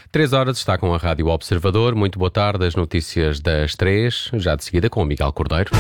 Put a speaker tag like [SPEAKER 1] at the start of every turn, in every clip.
[SPEAKER 1] 3 horas, está com a Rádio Observador. Muito boa tarde, as notícias das 3, já de seguida com o Miguel Cordeiro.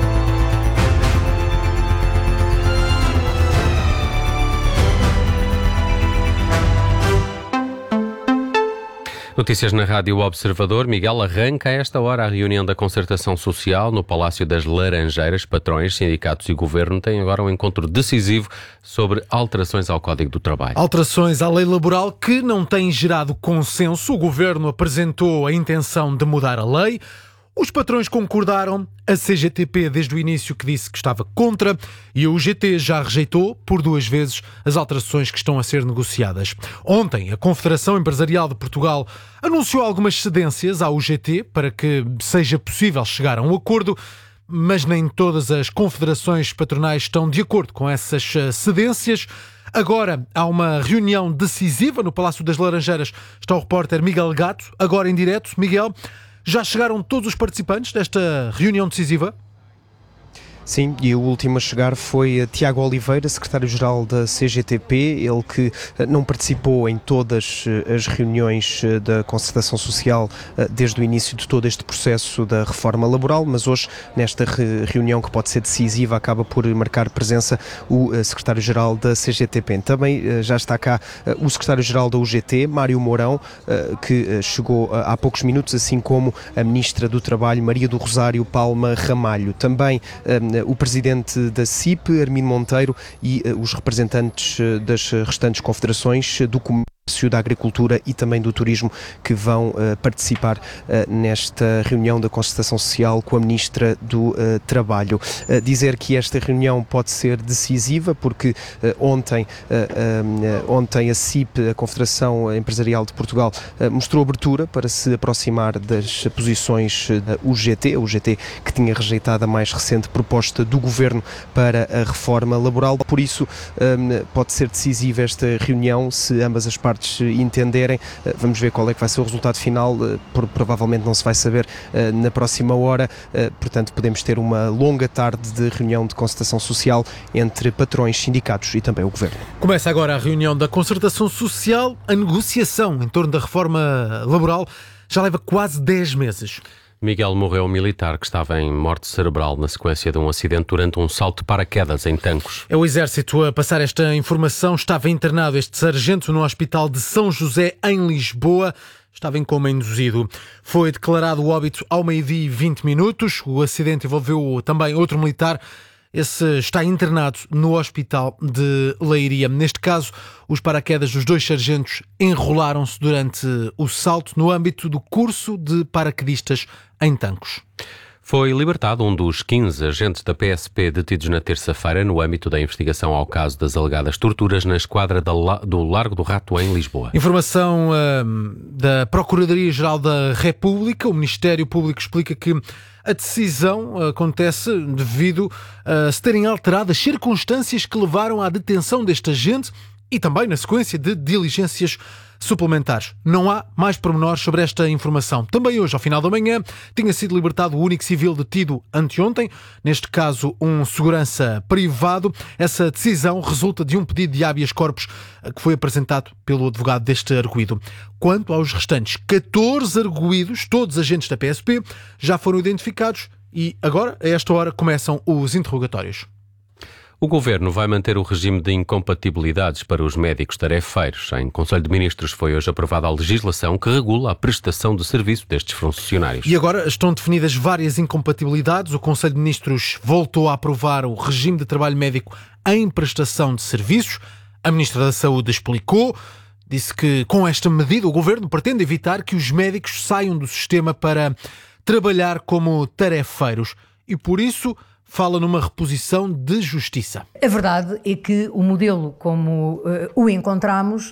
[SPEAKER 1] Notícias na Rádio Observador. Miguel, arranca a esta hora a reunião da Concertação Social no Palácio das Laranjeiras. Patrões, sindicatos e governo têm agora um encontro decisivo sobre alterações ao Código do Trabalho.
[SPEAKER 2] Alterações à lei laboral que não têm gerado consenso. O governo apresentou a intenção de mudar a lei. Os patrões concordaram, a CGTP desde o início que disse que estava contra e a UGT já rejeitou por 2 vezes as alterações que estão a ser negociadas. Ontem, a Confederação Empresarial de Portugal anunciou algumas cedências à UGT para que seja possível chegar a um acordo, mas nem todas as confederações patronais estão de acordo com essas cedências. Agora há uma reunião decisiva no Palácio das Laranjeiras. Está o repórter Miguel Gato, agora em direto. Miguel, já chegaram todos os participantes desta reunião decisiva?
[SPEAKER 3] Sim, e o último a chegar foi Tiago Oliveira, secretário-geral da CGTP, ele que não participou em todas as reuniões da Concertação Social desde o início de todo este processo da reforma laboral, mas hoje, nesta reunião que pode ser decisiva, acaba por marcar presença o secretário-geral da CGTP. Também já está cá o secretário-geral da UGT, Mário Mourão, que chegou há poucos minutos, assim como a ministra do Trabalho, Maria do Rosário Palma Ramalho. Também o presidente da CIP, Armindo Monteiro, e os representantes das restantes confederações do comércio, da agricultura e também do turismo, que vão participar nesta reunião da Concertação Social com a Ministra do Trabalho. Dizer que esta reunião pode ser decisiva porque ontem a CIP, a Confederação Empresarial de Portugal, mostrou abertura para se aproximar das posições da UGT, a UGT que tinha rejeitado a mais recente proposta do Governo para a reforma laboral. Por isso pode ser decisiva esta reunião, se ambas as partes entenderem. Vamos ver qual é que vai ser o resultado final. Provavelmente não se vai saber na próxima hora. Portanto, podemos ter uma longa tarde de reunião de concertação social entre patrões, sindicatos e também o Governo.
[SPEAKER 2] Começa agora a reunião da Concertação Social. A negociação em torno da reforma laboral já leva quase 10 meses.
[SPEAKER 1] Miguel, morreu um militar que estava em morte cerebral na sequência de um acidente durante um salto de paraquedas em Tancos.
[SPEAKER 2] É o Exército a passar esta informação. Estava internado este sargento no Hospital de São José, em Lisboa. Estava em coma induzido. Foi declarado o óbito ao 12:20. O acidente envolveu também outro militar. Esse está internado no Hospital de Leiria. Neste caso, os paraquedas dos 2 sargentos enrolaram-se durante o salto no âmbito do curso de paraquedistas em Tancos.
[SPEAKER 1] Foi libertado um dos 15 agentes da PSP detidos na terça-feira no âmbito da investigação ao caso das alegadas torturas na esquadra do Largo do Rato, em Lisboa.
[SPEAKER 2] Informação da Procuradoria-Geral da República. O Ministério Público explica que a decisão acontece devido a se terem alterado as circunstâncias que levaram à detenção deste agente e também na sequência de diligências suplementares. Não há mais pormenores sobre esta informação. Também hoje, ao final da manhã, tinha sido libertado o único civil detido anteontem, neste caso um segurança privado. Essa decisão resulta de um pedido de habeas corpus que foi apresentado pelo advogado deste arguido. Quanto aos restantes 14 arguidos, todos agentes da PSP, já foram identificados e agora, a esta hora, começam os interrogatórios.
[SPEAKER 1] O Governo vai manter o regime de incompatibilidades para os médicos tarefeiros. Em Conselho de Ministros foi hoje aprovada a legislação que regula a prestação de serviço destes funcionários.
[SPEAKER 2] E agora estão definidas várias incompatibilidades. O Conselho de Ministros voltou a aprovar o regime de trabalho médico em prestação de serviços. A Ministra da Saúde explicou, disse que com esta medida o Governo pretende evitar que os médicos saiam do sistema para trabalhar como tarefeiros e por isso fala numa reposição de justiça.
[SPEAKER 4] A verdade é que o modelo como o encontramos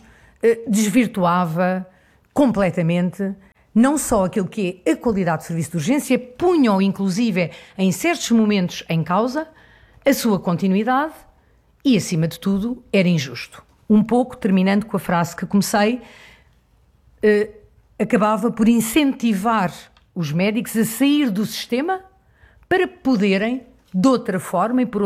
[SPEAKER 4] desvirtuava completamente não só aquilo que é a qualidade de serviço de urgência, punham inclusive em certos momentos em causa a sua continuidade e, acima de tudo, era injusto. Um pouco, terminando com a frase que comecei, acabava por incentivar os médicos a sair do sistema para poderem, de outra forma e por